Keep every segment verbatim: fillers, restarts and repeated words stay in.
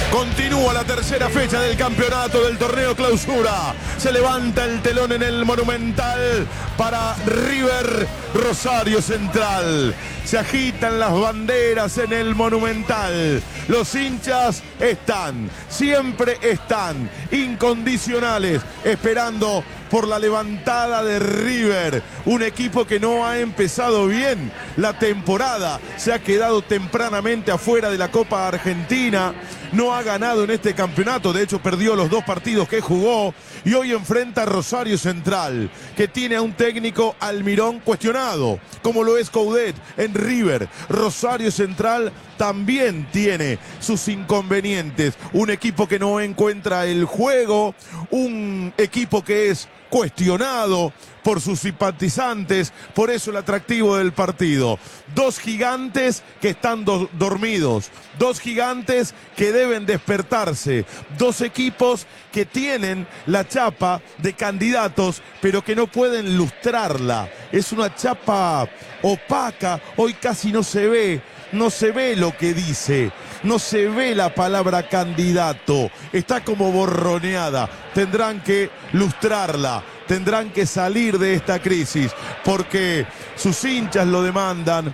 Continúa la tercera fecha del campeonato del torneo Clausura. Se levanta el telón en el Monumental para River Rosario Central. Se agitan las banderas en el Monumental. Los hinchas están, siempre están, incondicionales, esperando por la levantada de River. Un equipo que no ha empezado bien la temporada. Se ha quedado tempranamente afuera de la Copa Argentina. No ha ganado en este campeonato. De hecho, perdió los dos partidos que jugó. Y hoy enfrenta a Rosario Central, que tiene a un técnico Almirón cuestionado, como lo es Coudet en River. Rosario Central también tiene sus inconvenientes. Un equipo que no encuentra el juego. Un equipo que es cuestionado por sus simpatizantes, por eso el atractivo del partido. Dos gigantes que están do- dormidos, dos gigantes que deben despertarse, dos equipos que tienen la chapa de candidatos, pero que no pueden lustrarla. Es una chapa opaca, hoy casi no se ve, no se ve lo que dice. No se ve la palabra candidato, está como borroneada. Tendrán que lustrarla, tendrán que salir de esta crisis, porque sus hinchas lo demandan,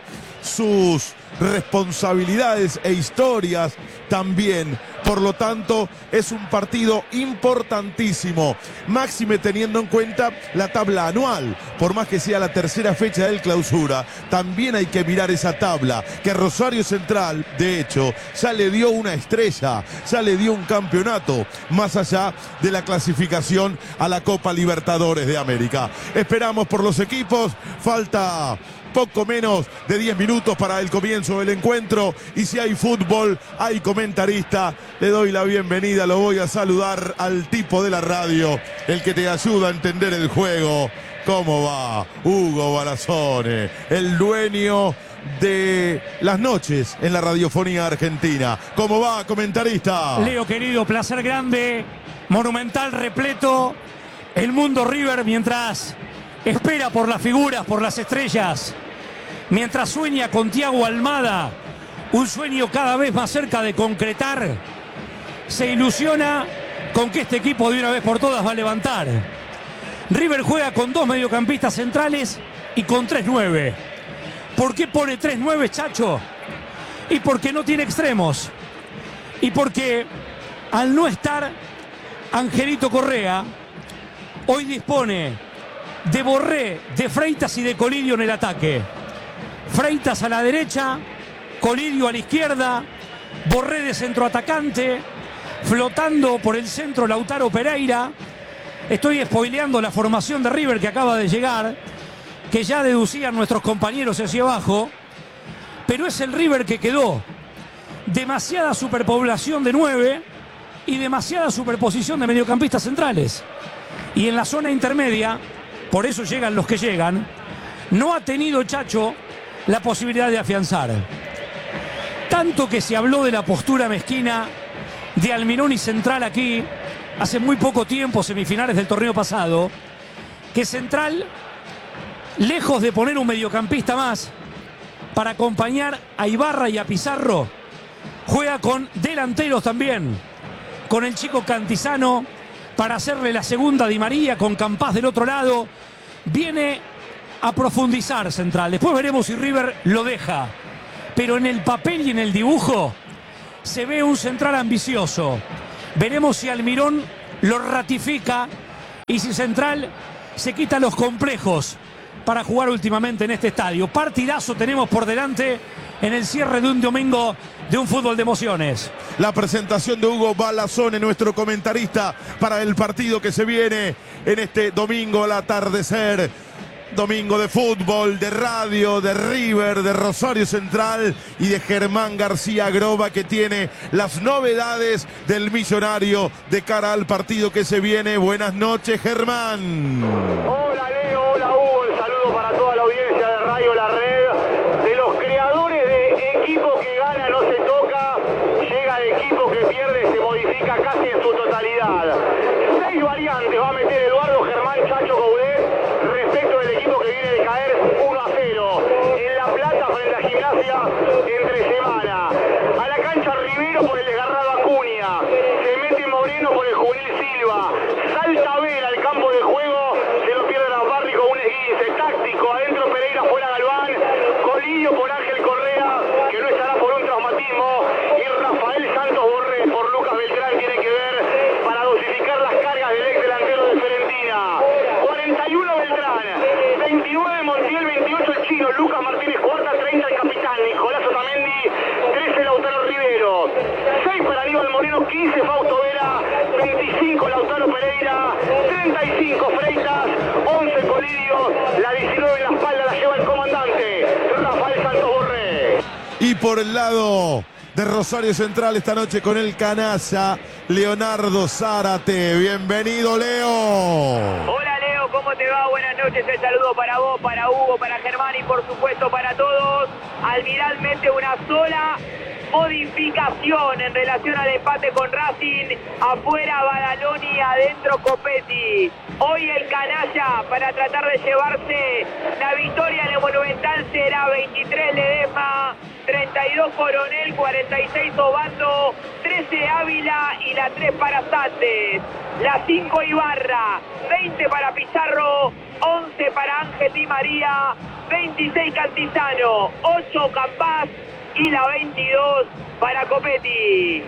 sus responsabilidades e historias también. Por lo tanto, es un partido importantísimo, máxime teniendo en cuenta la tabla anual. Por más que sea la tercera fecha del Clausura, también hay que mirar esa tabla, que Rosario Central, de hecho, ya le dio una estrella, ya le dio un campeonato, más allá de la clasificación a la Copa Libertadores de América. Esperamos por los equipos, falta poco menos de diez minutos para el comienzo del encuentro, y si hay fútbol, hay comentarista. Le doy la bienvenida, lo voy a saludar al tipo de la radio, el que te ayuda a entender el juego. ¿Cómo va? Hugo Barazone, el dueño de las noches en la radiofonía argentina. ¿Cómo va, comentarista? Leo, querido, placer grande, Monumental repleto, el mundo River mientras espera por las figuras, por las estrellas, mientras sueña con Thiago Almada, un sueño cada vez más cerca de concretar, se ilusiona con que este equipo de una vez por todas va a levantar. River juega con dos mediocampistas centrales y con tres nueve. ¿Por qué pone tres nueve, Chacho? Y porque no tiene extremos. Y porque al no estar Angelito Correa, hoy dispone de Borré, de Freitas y de Colidio en el ataque. Freitas a la derecha, Colidio a la izquierda, Borré de centroatacante, flotando por el centro Lautaro Pereira. Estoy spoileando la formación de River que acaba de llegar, que ya deducían nuestros compañeros hacia abajo, pero es el River que quedó. Demasiada superpoblación de nueve y demasiada superposición de mediocampistas centrales. Y en la zona intermedia, por eso llegan los que llegan, no ha tenido Chacho la posibilidad de afianzar. Tanto que se habló de la postura mezquina de Almirón y Central aquí, hace muy poco tiempo, semifinales del torneo pasado, que Central, lejos de poner un mediocampista más para acompañar a Ibarra y a Pizarro, juega con delanteros también, con el chico Cantizano para hacerle la segunda Di María, con Campás del otro lado. Viene a profundizar Central, después veremos si River lo deja, pero en el papel y en el dibujo se ve un Central ambicioso. Veremos si Almirón lo ratifica y si Central se quita los complejos para jugar últimamente en este estadio. Partidazo tenemos por delante en el cierre de un domingo de un fútbol de emociones. La presentación de Hugo Barazone, nuestro comentarista para el partido que se viene en este domingo al atardecer. Domingo de fútbol, de radio, de River, de Rosario Central y de Germán García Groba, que tiene las novedades del millonario de cara al partido que se viene. Buenas noches, Germán. Hola, Leo, hola, Hugo. El saludo para toda la audiencia de Radio La Red. De los creadores de equipo que gana no se toca, llega el equipo que pierde, se modifica casi en su totalidad. Seis variantes va a meter Eduardo Germán Chacho Coudet respecto del equipo que viene de caer uno a cero en La Plata frente a Gimnasia entre semana. A la cancha Rivero por el desgarrado Acuña. Junil Silva. Salta Vera al campo de juego. Se lo pierde a Barri con un esguince táctico. Adentro Pereira, fuera Galván. Colidio por Ángel Correa, que no estará por un traumatismo. Y Rafael Santos Borré por Lucas Beltrán tiene que ver para dosificar las cargas del ex delantero de Fiorentina. cuarenta y uno Beltrán, veintinueve Montiel, veintiocho el Chino, Lucas Martínez cuarta, treinta el capitán Nicolás Otamendi, trece Lautaro Rivero, seis para Aníbal Moreno, quince Fausto Vera, veinticinco Lautaro Pereira, treinta y cinco Freitas, once Colidio, la diecinueve en la espalda la lleva el comandante Rafael Santos Borré. Y por el lado de Rosario Central esta noche con el canalla Leonardo Zárate. Bienvenido, Leo. Hola, Leo, ¿cómo te va? Buenas noches, el saludo para vos, para Hugo, para Germán y por supuesto para todos. Almiralmente una sola modificación en relación al empate con Racing. Afuera Badaloni, adentro Copetti. Hoy el canalla, para tratar de llevarse la victoria en el Monumental, será veintitrés Ledesma, treinta y dos Coronel, cuarenta y seis Obando, trece Ávila y la tres para Santos. La cinco Ibarra, veinte para Pizarro, once para Ángel Di María, veintiséis Cantizano, ocho Campás y la veintidós para Copetti.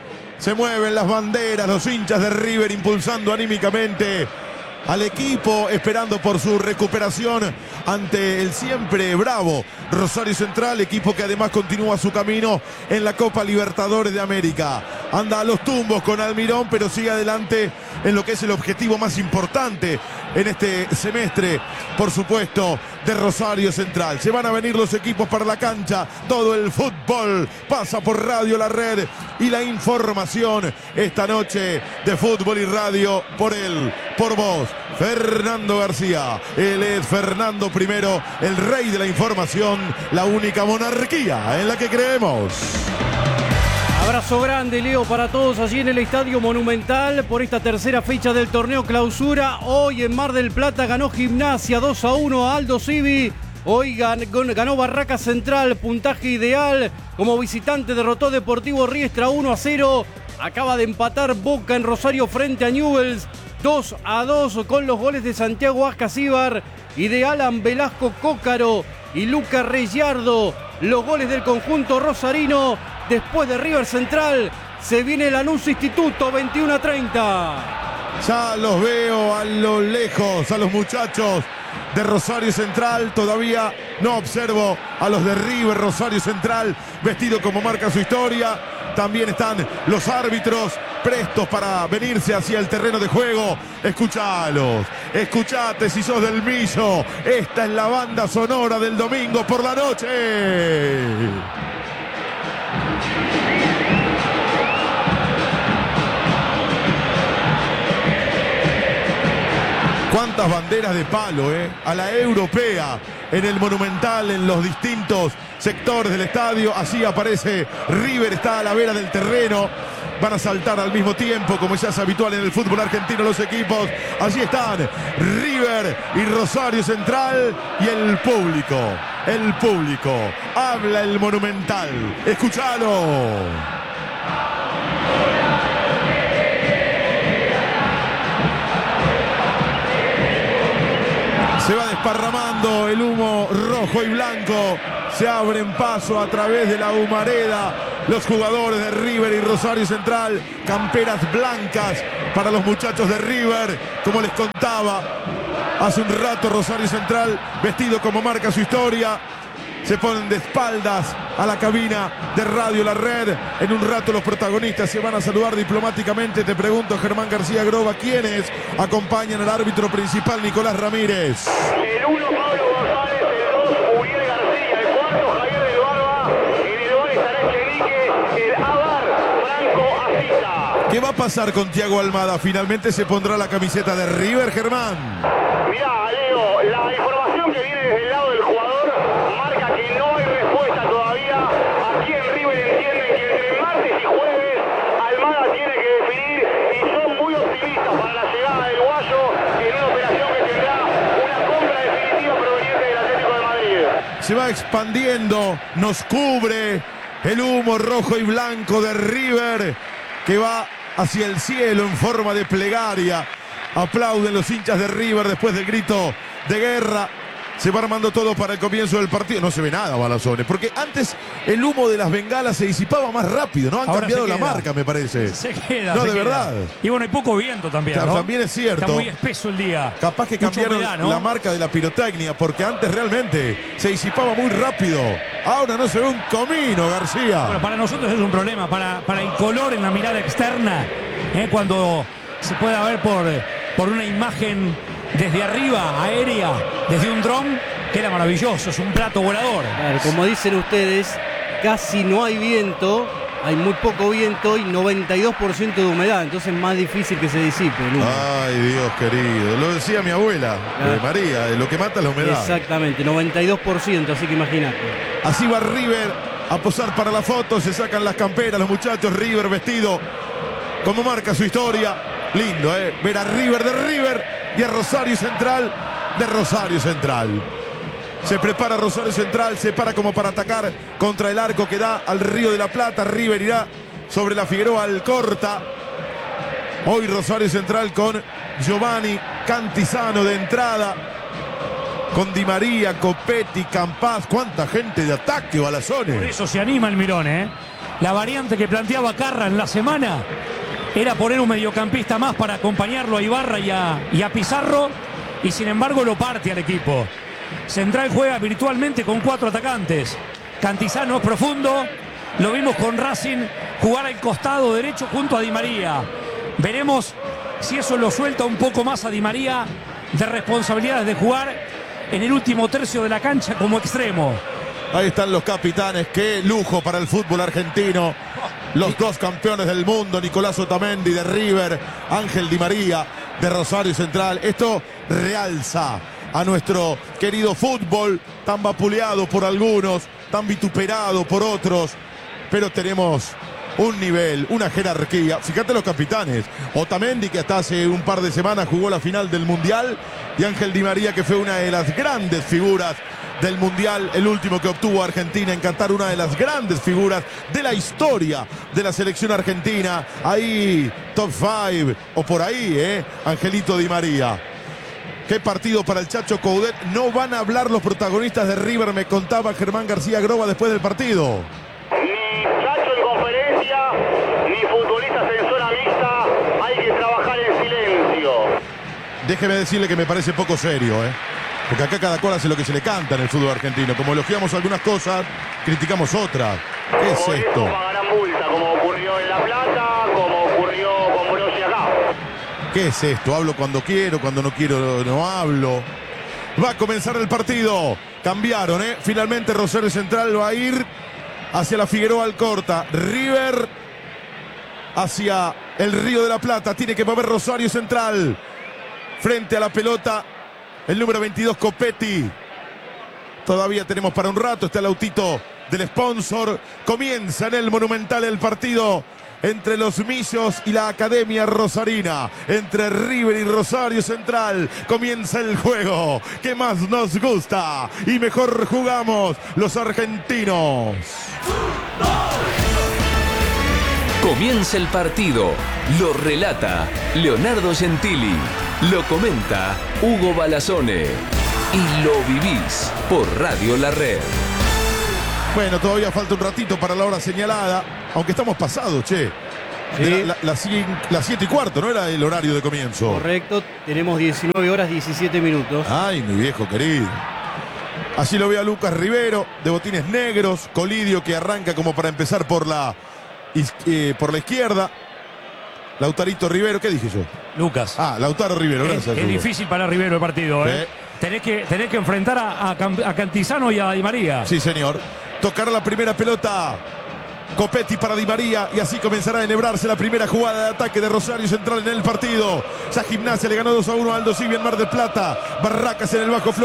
Se mueven las banderas, los hinchas de River impulsando anímicamente al equipo, esperando por su recuperación ante el siempre bravo Rosario Central, equipo que además continúa su camino en la Copa Libertadores de América. Anda a los tumbos con Almirón, pero sigue adelante en lo que es el objetivo más importante en este semestre, por supuesto, de Rosario Central. Se van a venir los equipos para la cancha, todo el fútbol pasa por Radio La Red y la información esta noche de fútbol y radio por él, por vos, Fernando García. Él es Fernando Primero, el rey de la información, la única monarquía en la que creemos. Abrazo grande, Leo, para todos allí en el Estadio Monumental por esta tercera fecha del torneo Clausura. Hoy en Mar del Plata ganó Gimnasia dos a uno a Aldo Civi. Hoy ganó Barraca Central, puntaje ideal. Como visitante derrotó Deportivo Riestra uno a cero. Acaba de empatar Boca en Rosario frente a Newell's dos a dos con los goles de Santiago Ascasíbar y de Alan Velasco Cócaro y Luca Reyardo. Los goles del conjunto rosarino. Después de River Central se viene Lanús Instituto veintiuno a treinta. Ya los veo a lo lejos, a los muchachos de Rosario Central. Todavía no observo a los de River. Rosario Central vestido como marca su historia. También están los árbitros prestos para venirse hacia el terreno de juego. Escuchalos, escuchate si sos del Millo. Esta es la banda sonora del domingo por la noche. Cuántas banderas de palo, ¿eh? A la europea, en el Monumental, en los distintos sectores del estadio. Así aparece River, está a la vera del terreno. Van a saltar al mismo tiempo, como ya es habitual en el fútbol argentino, los equipos. Allí están River y Rosario Central y el público. El público. Habla el Monumental. Escuchalo. Se va desparramando el humo rojo y blanco. Se abren paso a través de la humareda los jugadores de River y Rosario Central. Camperas blancas para los muchachos de River. Como les contaba hace un rato, Rosario Central vestido como marca su historia. Se ponen de espaldas a la cabina de Radio La Red. En un rato los protagonistas se van a saludar diplomáticamente. Te pregunto, Germán García Groba, ¿quiénes acompañan al árbitro principal, Nicolás Ramírez? El uno, Pablo González. El dos, Uriel García. El cuarto, Javier del Barba. En el bar estará Echenique. El Abar, Franco Asita. ¿Qué va a pasar con Thiago Almada? ¿Finalmente se pondrá la camiseta de River, Germán? Mirá, Leo, la información que viene desde el lado del jugador marca que no hay respuesta todavía. Aquí en River entienden que entre martes y jueves Almada tiene que definir y son muy optimistas para la llegada del guayo en una operación que tendrá una compra definitiva proveniente del Atlético de Madrid. Se va expandiendo, nos cubre el humo rojo y blanco de River, que va hacia el cielo en forma de plegaria. Aplauden los hinchas de River después del grito de guerra. Se va armando todo para el comienzo del partido. No se ve nada, Balazones, porque antes el humo de las bengalas se disipaba más rápido, ¿no? Han Ahora cambiado la queda. marca, me parece. Se queda. No, se de queda. verdad. Y bueno, hay poco viento también, Claro, ¿no? también es cierto. Está muy espeso el día. Capaz que Mucha cambiaron humedad, ¿no? la marca de la pirotecnia, porque antes realmente se disipaba muy rápido. Ahora no se ve un comino, García. Bueno, para nosotros es un problema, para, para el color en la mirada externa, ¿eh? Cuando se pueda ver por, por una imagen desde arriba, aérea, desde un dron, queda maravilloso, es un plato volador. Claro, como dicen ustedes, casi no hay viento, hay muy poco viento y noventa y dos por ciento de humedad, entonces es más difícil que se disipe el humo. Ay, Dios querido. Lo decía mi abuela, Claro. de María, de lo que mata es la humedad. Exactamente, noventa y dos por ciento, así que imagínate. Así va River a posar para la foto, se sacan las camperas los muchachos, River vestido como marca su historia. Lindo, ¿eh? Ver a River de River y a Rosario Central de Rosario Central. Se prepara Rosario Central, se para como para atacar contra el arco que da al Río de la Plata. River irá sobre la Figueroa Alcorta. Hoy Rosario Central con Giovanni Cantizano de entrada. Con Di María, Copetti, Campaz. ¡Cuánta gente de ataque, Por Balazones! eso se anima el Mirón, ¿eh? La variante que planteaba Carra en la semana era poner un mediocampista más para acompañarlo a Ibarra y a, y a Pizarro, y sin embargo lo parte al equipo. Central juega virtualmente con cuatro atacantes. Cantizano es profundo, lo vimos con Racing jugar al costado derecho junto a Di María. Veremos si eso lo suelta un poco más a Di María de responsabilidades de jugar en el último tercio de la cancha como extremo. Ahí están los capitanes, qué lujo para el fútbol argentino. Los dos campeones del mundo, Nicolás Otamendi de River, Ángel Di María de Rosario Central. Esto realza a nuestro querido fútbol, tan vapuleado por algunos, tan vituperado por otros, pero tenemos un nivel, una jerarquía. Fíjate los capitanes, Otamendi, que hasta hace un par de semanas jugó la final del Mundial, y Ángel Di María, que fue una de las grandes figuras del Mundial, el último que obtuvo Argentina en Qatar, una de las grandes figuras de la historia de la selección argentina. Ahí, top cinco, o por ahí, ¿eh? Angelito Di María. Qué partido para el Chacho Coudet. No van a hablar los protagonistas de River, me contaba Germán García Groba después del partido. Ni Chacho en conferencia, ni futbolistas en zona mixta. Hay que trabajar en silencio. Déjeme decirle que me parece poco serio, ¿eh? Porque acá cada cual hace lo que se le canta en el fútbol argentino. Como elogiamos algunas cosas, criticamos otras. ¿Qué es Por eso esto? pagarán multa, como ocurrió en La Plata, como ocurrió con Broggi acá. ¿Qué es esto? Hablo cuando quiero, cuando no quiero no hablo. Va a comenzar el partido. Cambiaron, ¿eh? Finalmente Rosario Central va a ir hacia la Figueroa Alcorta. River hacia el Río de la Plata. Tiene que mover Rosario Central. Frente a la pelota, el número veintidós, Copetti. Todavía tenemos para un rato. Está el autito del sponsor. Comienza en el Monumental el partido entre los Millos y la Academia Rosarina, entre River y Rosario Central. Comienza el juego que más nos gusta y mejor jugamos los argentinos. Comienza el partido, lo relata Leonardo Gentili, lo comenta Hugo Balazzone y lo vivís por Radio La Red. Bueno, todavía falta un ratito para la hora señalada, aunque estamos pasados, che. Sí. De la, la, la, las siete y cuarto, ¿no era el horario de comienzo? Correcto, tenemos diecinueve horas diecisiete minutos. Ay, mi viejo querido. Así lo ve a Lucas Rivero, de botines negros, Colidio que arranca como para empezar por la, eh, por la izquierda. Lautarito Rivero, ¿qué dije yo? Lucas. Ah, Lautaro Rivero, Es, gracias. es Hugo. difícil para Rivero el partido, ¿eh? Sí. Tenés que, tenés que enfrentar a, a, Cam- a Cantizano y a Di María. Sí, señor. Tocará la primera pelota Copetti para Di María y así comenzará a enhebrarse la primera jugada de ataque de Rosario Central en el partido. Ya Gimnasia le ganó dos a uno a Aldo Civi en Mar del Plata. Barracas en el bajo Flor.